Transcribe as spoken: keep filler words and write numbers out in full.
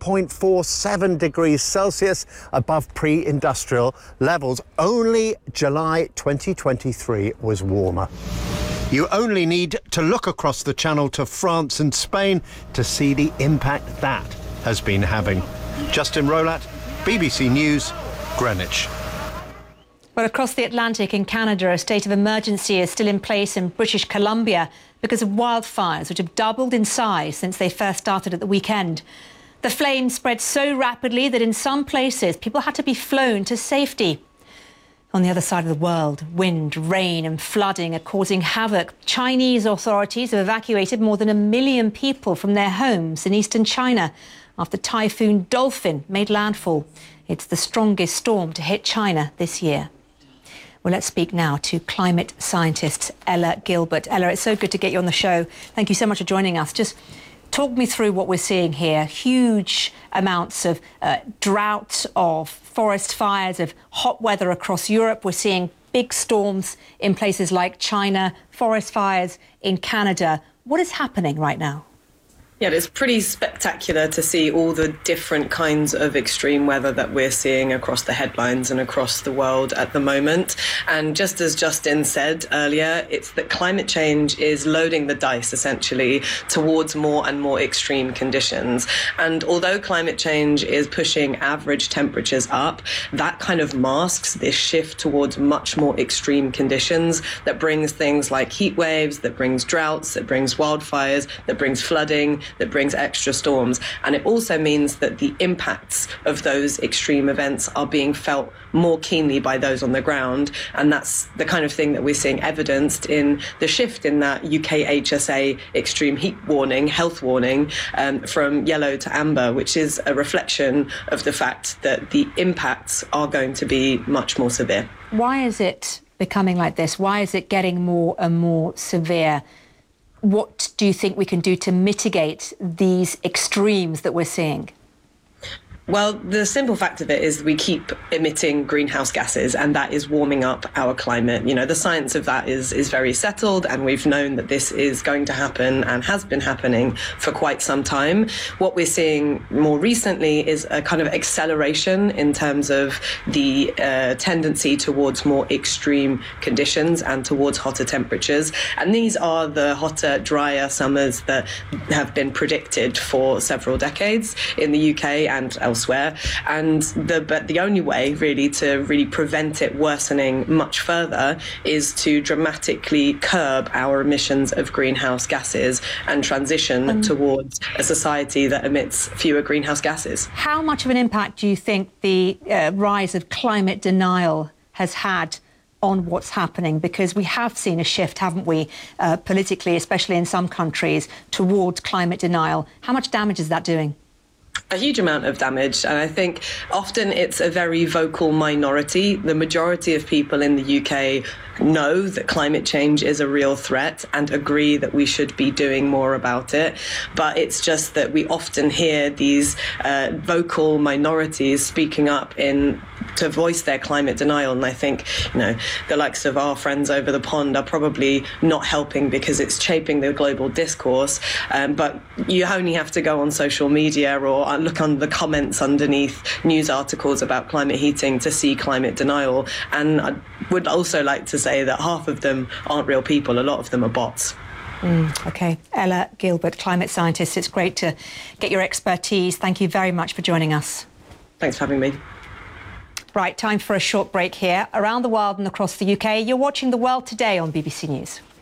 point four seven degrees Celsius above pre-industrial levels. Only July twenty twenty-three was warmer. You only need to look across the channel to France and Spain to see the impact that has been having. Justin Rolat, B B C News, Greenwich. Well, across the Atlantic in Canada, a state of emergency is still in place in British Columbia because of wildfires, which have doubled in size since they first started at the weekend. The flames spread so rapidly that in some places people had to be flown to safety. On the other side of the world, wind, rain and flooding are causing havoc. Chinese authorities have evacuated more than a million people from their homes in eastern China after Typhoon Dolphin made landfall. It's the strongest storm to hit China this year. Well, let's speak now to climate scientist Ella Gilbert. Ella, it's so good to get you on the show. Thank you so much for joining us. Just talk me through what we're seeing here. Huge amounts of uh, drought, of forest fires, of hot weather across Europe. We're seeing big storms in places like China, forest fires in Canada. What is happening right now? Yeah, it's pretty spectacular to see all the different kinds of extreme weather that we're seeing across the headlines and across the world at the moment. And just as Justin said earlier, it's that climate change is loading the dice, essentially, towards more and more extreme conditions. And although climate change is pushing average temperatures up, that kind of masks this shift towards much more extreme conditions that brings things like heat waves, that brings droughts, that brings wildfires, that brings flooding, that brings extra storms. And it also means that the impacts of those extreme events are being felt more keenly by those on the ground. And that's the kind of thing that we're seeing evidenced in the shift in that U K H S A extreme heat warning, health warning, um, from yellow to amber, which is a reflection of the fact that the impacts are going to be much more severe. Why is it becoming like this? Why is it getting more and more severe? What do you think we can do to mitigate these extremes that we're seeing? Well, the simple fact of it is we keep emitting greenhouse gases, and that is warming up our climate. You know, the science of that is is very settled, and we've known that this is going to happen and has been happening for quite some time. What we're seeing more recently is a kind of acceleration in terms of the uh, tendency towards more extreme conditions and towards hotter temperatures. And these are the hotter, drier summers that have been predicted for several decades in the U K and elsewhere. Elsewhere. And the but the only way really to really prevent it worsening much further is to dramatically curb our emissions of greenhouse gases and transition um, towards a society that emits fewer greenhouse gases. How much of an impact do you think the uh, rise of climate denial has had on what's happening? Because we have seen a shift, haven't we, uh, politically, especially in some countries, towards climate denial. How much damage is that doing? A huge amount of damage, and I think often it's a very vocal minority. The majority of people in the U K know that climate change is a real threat and agree that we should be doing more about it. But it's just that we often hear these uh, vocal minorities speaking up in to voice their climate denial. And I think, you know, the likes of our friends over the pond are probably not helping because it's shaping the global discourse. Um, but you only have to go on social media or look on the comments underneath news articles about climate heating to see climate denial. And I would also like to say that half of them aren't real people. A lot of them are bots. Mm, OK. Ella Gilbert, climate scientist. It's great to get your expertise. Thank you very much for joining us. Thanks for having me. Right, time for a short break here. Around the world and across the U K, you're watching The World Today on B B C News.